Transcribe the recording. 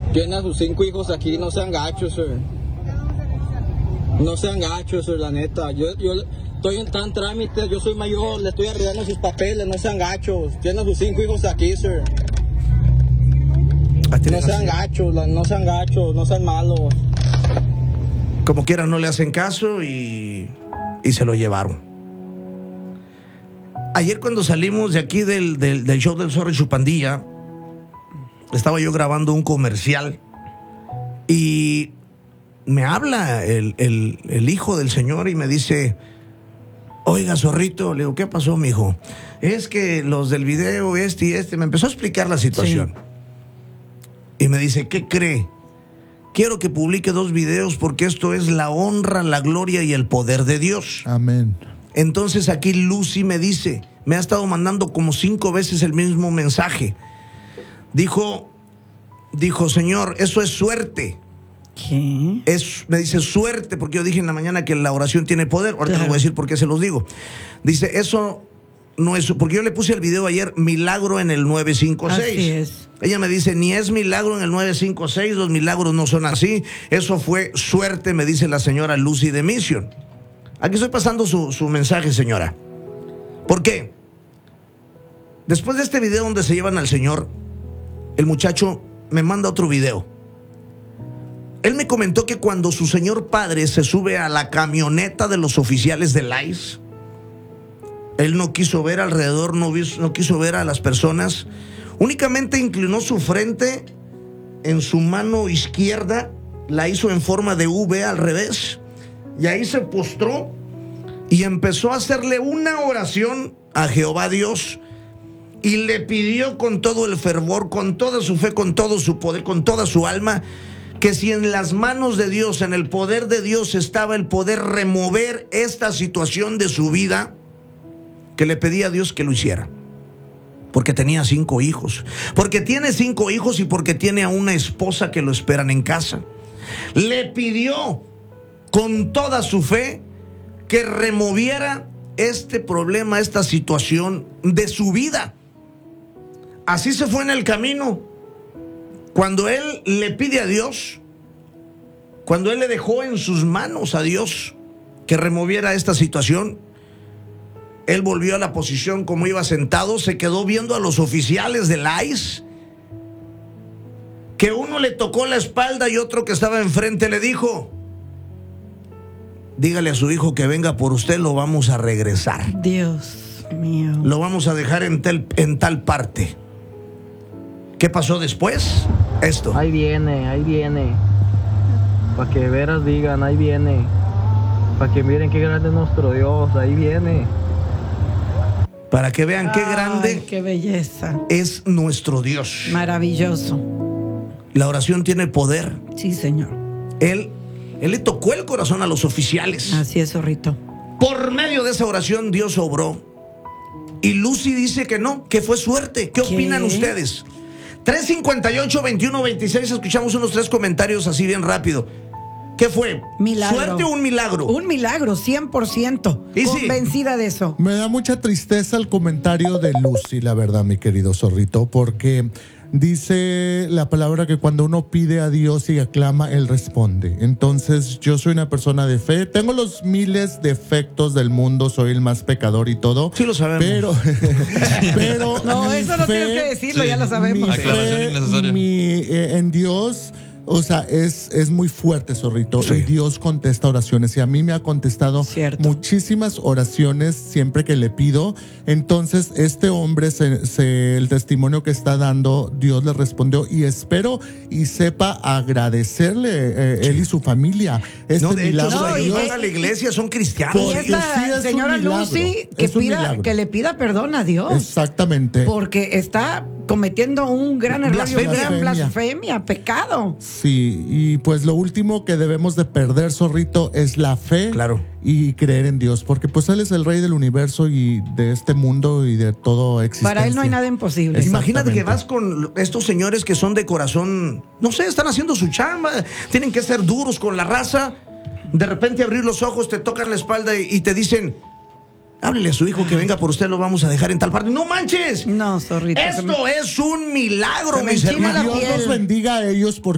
Tienen a sus 5 hijos aquí, no sean gachos, sir. No sean gachos, sir, la neta. Yo estoy en tan trámite, yo soy mayor, le estoy arreglando sus papeles, no sean gachos. Tienen a sus 5 hijos aquí, sir. No sean gachos, no sean malos. Como quiera no le hacen caso y se lo llevaron. Ayer cuando salimos de aquí del show del Zorro y su pandilla, estaba yo grabando un comercial y me habla el hijo del señor y me dice: oiga, Zorrito, le digo, ¿qué pasó, mijo? Es que los del video me empezó a explicar la situación. Sí. Y me dice, ¿qué cree? Quiero que publique 2 videos porque esto es la honra, la gloria y el poder de Dios. Amén. Entonces aquí Lucy me dice, me ha estado mandando como 5 veces el mismo mensaje. Dijo, señor, eso es suerte. ¿Qué? Me dice suerte, porque yo dije en la mañana que la oración tiene poder. Ahorita les voy a decir por qué se los digo. Dice, eso no es, porque yo le puse el video ayer, milagro en el 956. Así es. Ella me dice, ni es milagro en el 956, los milagros no son así. Eso fue suerte, me dice la señora Lucy de Mission. Aquí estoy pasando su mensaje, señora. ¿Por qué? Después de este video donde se llevan al señor, el muchacho me manda otro video. Él me comentó que cuando su señor padre se sube a la camioneta de los oficiales del ICE, él no quiso ver alrededor, no quiso ver a las personas, únicamente inclinó su frente en su mano izquierda, la hizo en forma de V al revés, y ahí se postró y empezó a hacerle una oración a Jehová Dios, y le pidió con todo el fervor, con toda su fe, con todo su poder, con toda su alma, que si en las manos de Dios, en el poder de Dios estaba el poder remover esta situación de su vida, que le pedía a Dios que lo hiciera. Porque tenía 5 hijos, porque tiene 5 hijos y porque tiene a una esposa que lo esperan en casa. Le pidió con toda su fe que removiera este problema, esta situación de su vida. Así se fue en el camino. Cuando él le pide a Dios, cuando él le dejó en sus manos a Dios que removiera esta situación, él volvió a la posición como iba sentado, se quedó viendo a los oficiales del ICE, que uno le tocó la espalda y otro que estaba enfrente le dijo, dígale a su hijo que venga por usted, lo vamos a regresar. Dios mío. Lo vamos a dejar en tal parte. ¿Qué pasó después? Esto. Ahí viene. Para que veras digan, ahí viene. Para que miren qué grande es nuestro Dios, ahí viene. Para que vean qué grande, ay, qué belleza, es nuestro Dios. Maravilloso. La oración tiene poder. Sí, señor. Él le tocó el corazón a los oficiales. Así es, Zorrito. Por medio de esa oración Dios obró. Y Lucy dice que no, que fue suerte. ¿Qué opinan ustedes? 358-2126, escuchamos unos 3 comentarios así bien rápido. ¿Qué fue? Milagro. ¿Suerte o un milagro? Un milagro, 100%. ¿Y convencida de eso. Me da mucha tristeza el comentario de Lucy, la verdad, mi querido Zorrito, porque dice la palabra que cuando uno pide a Dios y aclama, Él responde. Entonces, yo soy una persona de fe. Tengo los miles de defectos del mundo, soy el más pecador y todo. Sí lo sabemos. Pero no, eso no tienes que decirlo, ya lo sabemos. Mi fe, en Dios, o sea, es muy fuerte, Zorrito. Sí. Y Dios contesta oraciones. Y a mí me ha contestado muchísimas oraciones siempre que le pido. Entonces, este hombre, el testimonio que está dando, Dios le respondió. Y espero y sepa agradecerle él y su familia. Milagro. Van a la iglesia, son cristianos. Y esta señora Lucy, que le pida perdón a Dios. Exactamente. Porque está cometiendo un gran error, una gran blasfemia, pecado. Sí, y pues lo último que debemos de perder, Zorrito, es la fe. Claro. Y creer en Dios, porque pues Él es el rey del universo y de este mundo y de todo existencia. Para Él no hay nada imposible. Imagínate que vas con estos señores que son de corazón, no sé, están haciendo su chamba, tienen que ser duros con la raza. De repente abrir los ojos, te tocan la espalda y te dicen, háblele a su hijo que venga por usted, lo vamos a dejar en tal parte. ¡No manches! No, Zorrito. Esto es un milagro, mis hermanos. Dios los bendiga a ellos porque